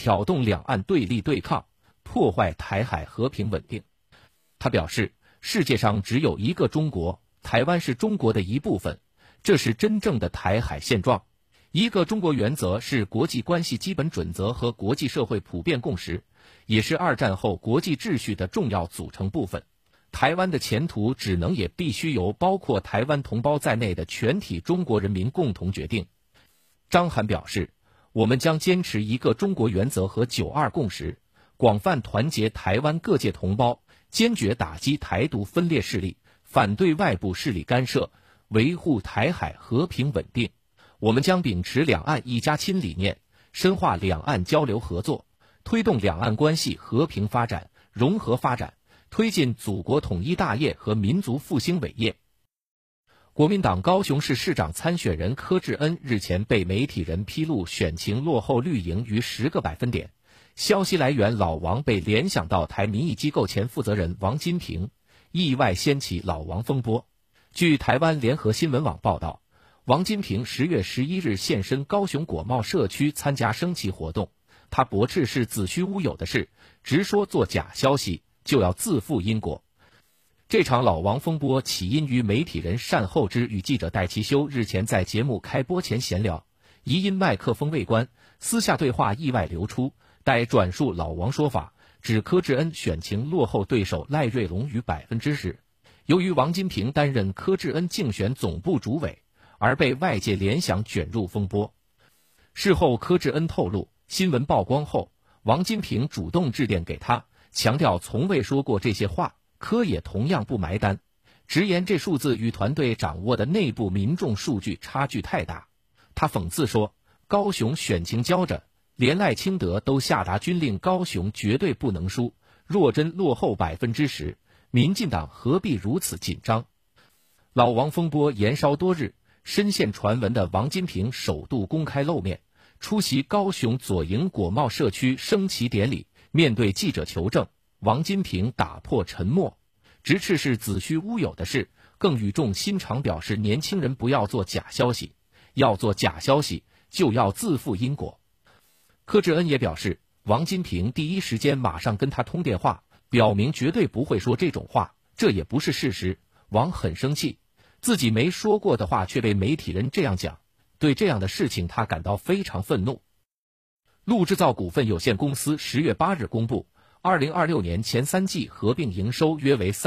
挑动两岸对立对抗，破坏台海和平稳定。他表示，世界上只有一个中国，台湾是中国的一部分，这是真正的台海现状。一个中国原则是国际关系基本准则和国际社会普遍共识，也是二战后国际秩序的重要组成部分。台湾的前途只能也必须由包括台湾同胞在内的全体中国人民共同决定。张涵表示，我们将坚持一个中国原则和9·2共识，广泛团结台湾各界同胞，坚决打击台独分裂势力，反对外部势力干涉，维护台海和平稳定。我们将秉持两岸一家亲理念，深化两岸交流合作，推动两岸关系和平发展、融合发展，推进祖国统一大业和民族复兴伟业。国民党高雄市市长参选人柯志恩日前被媒体人披露选情落后绿营逾10个百分点，消息来源老王被联想到台民意机构前负责人王金平，意外掀起老王风波。据台湾联合新闻网报道，王金平10月11日现身高雄果贸社区参加升旗活动，他驳斥是子虚乌有的事，直说做假消息就要自负因果。这场老王风波起因于媒体人单厚之与记者戴其修日前在节目开播前闲聊，疑因麦克风未关，私下对话意外流出，待转述老王说法，指柯志恩选情落后对手赖瑞龙逾10%。由于王金平担任柯志恩竞选总部主委，而被外界联想卷入风波。事后柯志恩透露，新闻曝光后，王金平主动致电给他，强调从未说过这些话，柯也同样不埋单，直言这数字与团队掌握的内部民众数据差距太大。他讽刺说，高雄选情焦着，连赖清德都下达军令，高雄绝对不能输，若真落后10%，民进党何必如此紧张？老王风波延烧多日，深陷传闻的王金平首度公开露面，出席高雄左营果贸社区升旗典礼。面对记者求证，王金平打破沉默，直斥是子虚乌有的事，更语重心长表示年轻人不要做假消息，要做假消息就要自负因果。柯志恩也表示，王金平第一时间马上跟他通电话，表明绝对不会说这种话，这也不是事实。王很生气，自己没说过的话却被媒体人这样讲，对这样的事情他感到非常愤怒。陆制造股份有限公司10月8日公布，2026年前3季合并营收约为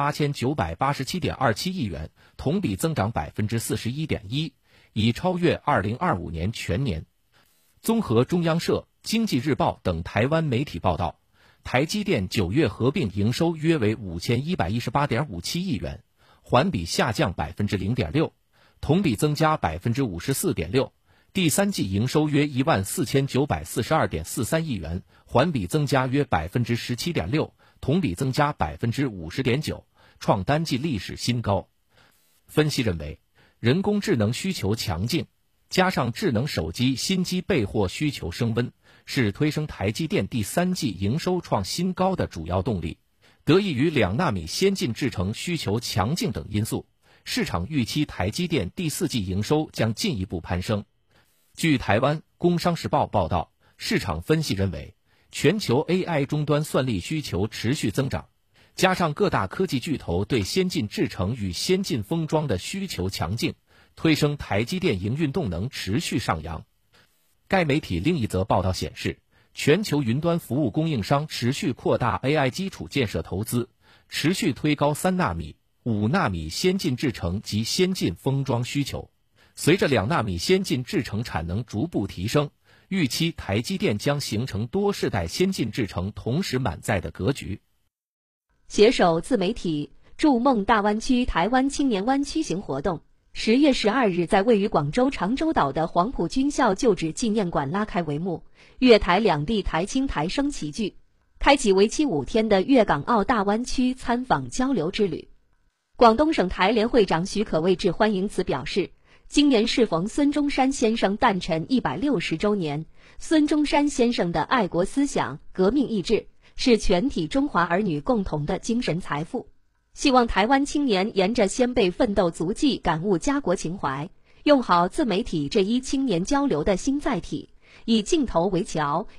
38987.27亿元，同比增长41.1%，已超越2025年全年。综合中央社、经济日报等台湾媒体报道，台积电9月合并营收约为5118.57亿元，环比下降0.6%，同比增加54.6%。第三季营收约14942.43亿元，环比增加约17.6%，同比增加50.9%，创单季历史新高。分析认为，人工智能需求强劲，加上智能手机新机备货需求升温，是推升台积电第三季营收创新高的主要动力。得益于2纳米先进制程需求强劲等因素，市场预期台积电第四季营收将进一步攀升。据台湾《工商时报》报道，市场分析认为，全球 AI 终端算力需求持续增长，加上各大科技巨头对先进制程与先进封装的需求强劲，推升台积电营运动能持续上扬。该媒体另一则报道显示，全球云端服务供应商持续扩大 AI 基础建设投资，持续推高3纳米、5纳米先进制程及先进封装需求。随着2纳米先进制程产能逐步提升，预期台积电将形成多世代先进制程同时满载的格局。 携手自媒体筑梦大湾区台湾青年湾区行活动10月12日在位于广州长洲岛的黄埔军校旧址纪念馆拉开帷幕，粤台两地台青台生齐聚，开启为期5天的粤港澳大湾区参访交流之旅。广东省台联会长许可卫致欢迎词表示，今年适逢孙中山先生诞辰160周年，孙中山先生的爱国思想、革命意志是全体中华儿女共同的精神财富。希望台湾青年沿着先辈奋斗足迹感悟家国情怀，用好自媒体这一青年交流的新载体，以镜头为桥，